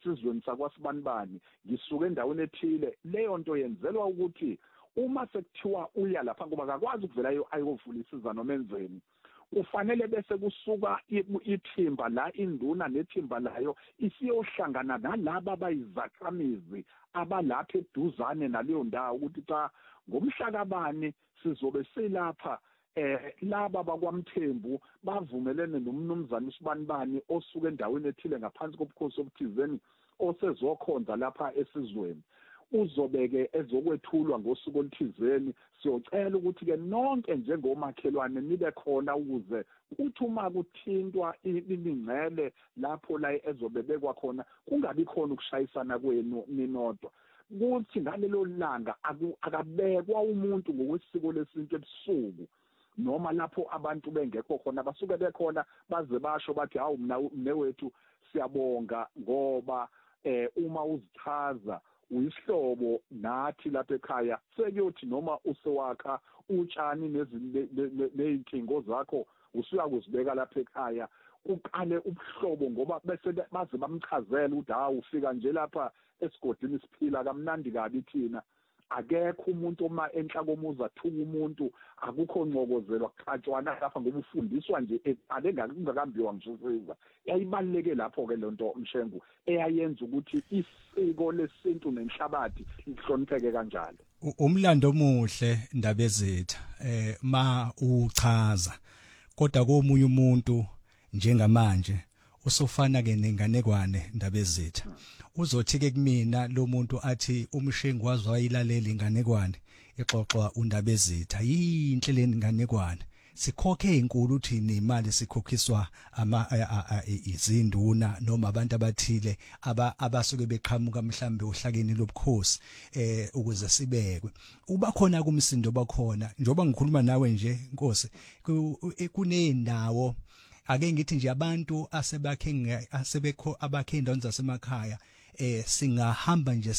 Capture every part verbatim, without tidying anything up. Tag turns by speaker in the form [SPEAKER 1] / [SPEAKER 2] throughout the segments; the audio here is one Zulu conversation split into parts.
[SPEAKER 1] esizweni sakwasibanibani ngisuke endaweni ethile leyo nto yenzelwa ukuthi uma sekuthiwa uya lapha ngoba akakwazi ukuvela ayovula isiza noma enzeni kufanele bese kusuka ithimba la induna nethimba layo isiyohlangana nalabo abayizakhamizi abalapha eduzane naleyo ndawo ukuthi cha ngomhlakabani sizobe silapha eh laba bakwaMthembu bavumelene nomnumzana uSibanibani osuke endaweni ethile ngaphansi kobukhosi obuthizeni osezokhonza lapha esizweni uzobeke ezokwethulwa ngosuku oluthizeni siyocela ukuthi ke nonke njengomakhelwane nibe khona ukuze kuthi uma kuthintwa imingcele lapho la ezobebekwa khona kungabi khona ukushayisana kwenu ninodwa kuthi ngalelo langa akabekwa umuntu ngokwesiko lesintu ebusuku noma lapho abantu bengekho khona basuke bekhona baze basho bathi hawu mina newethu siyabonga ngoba eh uma uzichaza uyisihlobo nathi lapha ekhaya sekuyothi noma usewakha utshani nezinkingo zakho usuya kuzibeka lapha ekhaya uqale ubuhlobo ngoba bese baze bamchazela ukuthi hawu ufika nje lapha esigodini siphila kamnandi kabi thina akekho umuntu oma enhla komuzi athuka umuntu akukho ncokozelwa kuqhatshwana lapha ngoba ufundiswa nje alengakambiwa ngishosiza yayibaleke lapho ke lonto Mshengu eyayenza ukuthi isiko lesintu nenhlabathi lihlonipheke kanjalo
[SPEAKER 2] umlando omuhle ndaba ezitha eh ma uchaza kodwa komunye umuntu njengamanje usofana ke nenganekwane ndaba ezitha uzothi ke kumina lo muntu athi umshengu waziwayilalela inganekwane exoxwa undaba ezitha yinhle le inganekwane sikhokhe inkulu uthi nemali sikhokhiswa ama izinduna noma abantu abathile aba abasuke beqhamuka mhlambe ohlakeni lobukhosi eh ukuze sibekwe uba khona kumsindo bakhona njoba ngikhuluma nawe nje Nkosi kunendawo ake ngithi nje abantu asebakhe asebekho abakhe indawo zasemakhaya eh singahamba nje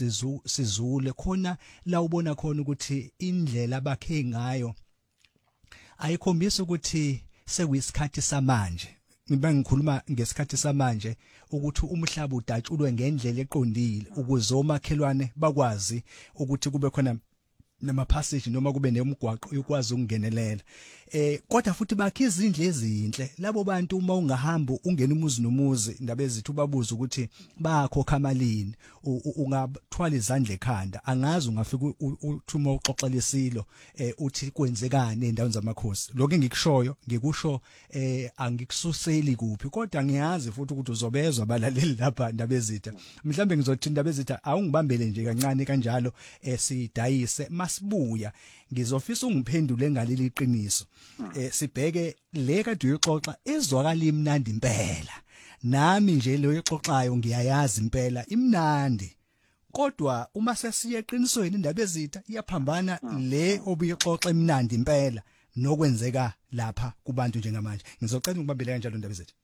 [SPEAKER 2] sizule khona la ubona khona ukuthi indlela abakhe ngayo ayikhombisa ukuthi sekuyisikhathi samanje ngiba ngikhuluma ngesikhathi samanje ukuthi umhlaba udatshulwe ngendlela eqondile ukuze omakhelwane bakwazi ukuthi kube khona nama passage noma kube nemigwaqo yokwazi ukungenelela eh kodwa futhi bakhe izindle ezinhle labo bantu uma ungahamba ungena umuzi nomuzi indaba ezithu babuza ukuthi bakhokha malini ungathwala izandla ekhanda angazi ungafika uthuma uxoxela isilo eh uthi kwenzekani endaweni zamakhosi lokho engikushoyo ngikusho eh angikususeli kuphi kodwa ngiyazi futhi ukuthi uzobezwa abalaleli lapha indaba ezitha mhlambe ngizothi indaba ezitha awungibambele nje kancane kanjalo eh sidayise sibuya ngizofisa ungiphendule ngaleli qiniso eh sibheke le kade uyoxoxa ezwakala imnandi impela nami nje lo yoxoxayo ngiyayazi impela imnandi kodwa uma sesiye eqinisweni indaba ezitha iyaphambana le obuyixoxa imnandi impela nokwenzeka lapha kubantu njengamanje ngizocela ukubambela kanjalo indaba ezitha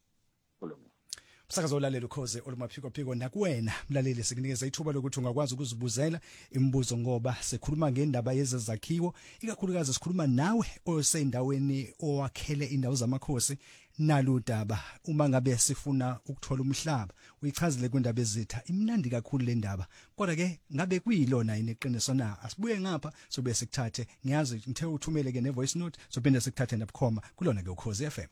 [SPEAKER 2] Msakazo olalela ukhoze olumaphiko phiko nakuwena mlaleli sikunikeza ithuba lokuthi ungakwazi ukuzibuzela imibuzo ngoba sikhuluma ngendaba yezezakhiwo ikakhulukazi sikhuluma nawe osendaweni owakhele indawo zamakhosi naludaba uma ngabe sifuna ukuthola umhlaba uyichazile kwindaba ezitha imnandi kakhulu le ndaba kodwa ke ngabe kuyilona ineqiniso na asibuye ngapha sobe sikuthathe ngiyazi ngithe uthumele ke ne voice note sophinde sikuthathe nabukhoma kulona ke ukhoze F M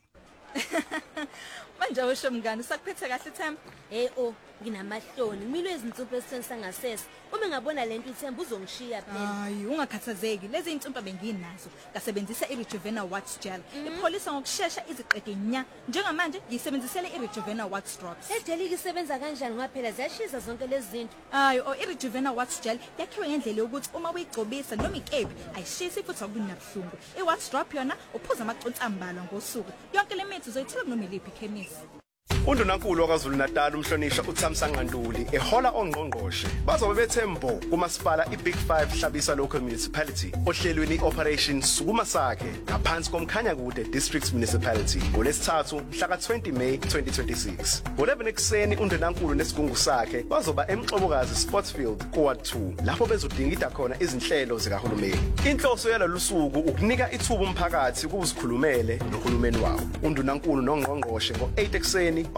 [SPEAKER 3] Manje usho mngani sakuphethe kahle Themba
[SPEAKER 4] hey oh nginamahloni ngimilo izinsumpu esithenisa ngasese uma ngabona lento iThemba uzongishiya phela
[SPEAKER 3] hayi ungakhathazeki lezi insumpa benginazo ngasebenzisa iRejuvenal Wax Gel ipholisa ngokusheshsha iziqede nya njengamanje ngiyisebenzisele iRejuvenal Wax Drops
[SPEAKER 4] edelike isebenza kanjani ngaphela ziyashiza zonke lezi zinto
[SPEAKER 3] hayi oh iRejuvenal Wax Gel yakhiwe ngendlela yokuthi uma uyigcobisa noma ikepi ayishisi futhi akunabuhlungu iWax Drop yona uphuza amaconsi ambalwa ngosuku yonke le mithi uzoyithola noma iliphi ikhemisi
[SPEAKER 5] Undunankulu waKwaZulu Natal umhlonishwa uThamsanqa Ntuli ehola ongqongqoshe bazobe bethembo kumasipala iBig five Hlabisa Local Municipality ohlelweni Operation Sukuma Sakhe ngaphansi komkhanya kude District Municipality ngolesithathu mhla twenty May twenty twenty-six ngoleven ekseni undunankulu nesigungu sakhe bazoba eMxobokazi Sportsfield Quad two lapho bezodingida khona izinhlelo zikahulumeni inhloso yalolusuku ukunika ithuba umphakathi ukuzikhulumele nohulumeni wawo undunankulu nongqongqoshe ngo eight ekseni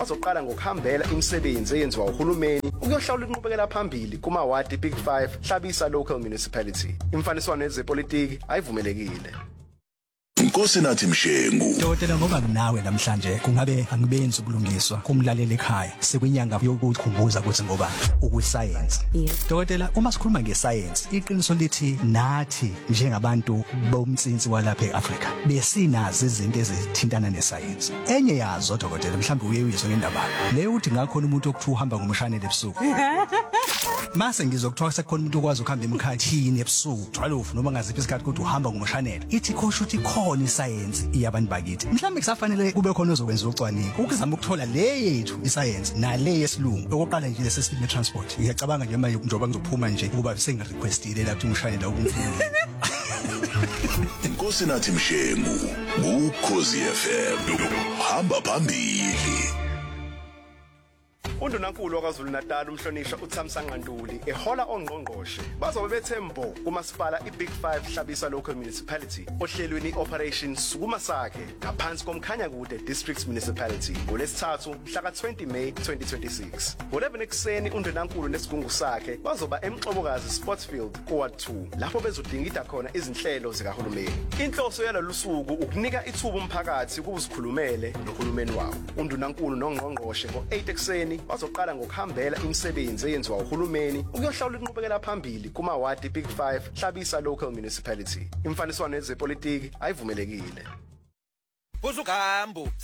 [SPEAKER 5] bazoqala ngokuhambela imisebenzi eyenziwa uhulumeni ukuyohlawula inqubekela phambili kumawadi Big five hlabisa local municipality. Imfaniswano yezepolitiki ayivumelekile.
[SPEAKER 6] Inkosi nathi Mshengu.
[SPEAKER 2] Dokotela ngoba nawe namhlanje kungabe angibenzi ubulungiswa kumlaleli ekhaya sekwenyanga yokukhumbuza ukuthi ngoba ukwiscience. Dokotela uma sikhuluma ngescience iqiniso lithi nathi njengabantu bomtsinsi walapha eAfrica besinazi izinto ezithintana nescience. Enye yazo dokotela mhlawumbe uyeyizwe ngendaba leyo uthi ngakhona umuntu okuthiwa uhamba ngomshanele ebusuku. Mase ngizokuthiwa sekukhona umuntu okwazi ukuhamba emkhathini ebusuku twelve noma ngaziphi isikhathi kodwa uhamba ngomshanele. Ithi khosho uthi khona iscience iyabantu bakithi. Mhlawumbe kusafanele kube khona ozokwenza ucwaningo ukuzama ukuthola le yethu iscience na le yesilungu okoqala nje lesesime transport. Ngiyacabanga nje manje njoba ngizophuma nje ukuba senga requestile lapho umshanele ukumfuna.
[SPEAKER 6] Inkosi nathi Mshengu ukhozi F M hamba phambili.
[SPEAKER 5] Undunankulu waKwaZulu Natal umhlonishwa uThamsanqa Ntuli ehola ongqongqoshe bazobe bethembo kumasipala iBig five hlabisa local municipality ohlelweni operation sukuma sakhe ngaphansi komkhanya kude district municipality ngolesithathu mhla twenty May twenty twenty-six. Ngo-eleven ekseni undunankulu nesigungu sakhe bazoba eMxobokazi Sportsfield kuward two lapho bezodingida khona izinhlelo zikahulumeni. Inhloso yalolu suku ukunika ithuba umphakathi ukuzikhulumele nohulumeni wawo. Undunankulu nongqongqoshe ngo-eight ekseni bazoqala ngokuhambela imisebenzi eyenziwa uhulumeni ukuyohlawula inqubekela phambili kumawadi Big five hlabisa local municipality. Imfaniswano yezepolitiki ayivumelekile.
[SPEAKER 7] Uzugambo